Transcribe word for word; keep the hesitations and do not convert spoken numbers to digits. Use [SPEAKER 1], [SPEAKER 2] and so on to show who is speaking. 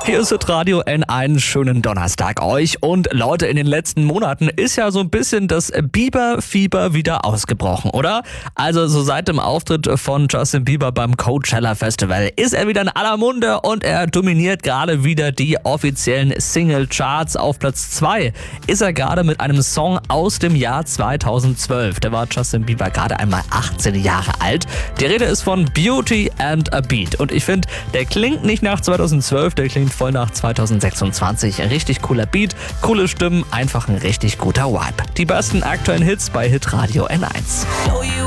[SPEAKER 1] Hier ist Radio N, einen schönen Donnerstag euch. Und Leute, in den letzten Monaten ist ja so ein bisschen das Bieber-Fieber wieder ausgebrochen, oder? Also so seit dem Auftritt von Justin Bieber beim Coachella Festival ist er wieder in aller Munde und er dominiert gerade wieder die offiziellen Single-Charts. Auf Platz zwei ist er gerade mit einem Song aus dem Jahr zweitausendzwölf. Da war Justin Bieber gerade einmal achtzehn Jahre alt. Die Rede ist von Beauty and a Beat. Und ich finde, der klingt nicht nach zweitausendzwölf, der klingt voll nach zweitausendsechsundzwanzig. Ein richtig cooler Beat, coole Stimmen, einfach ein richtig guter Vibe. Die besten aktuellen Hits bei Hitradio N eins.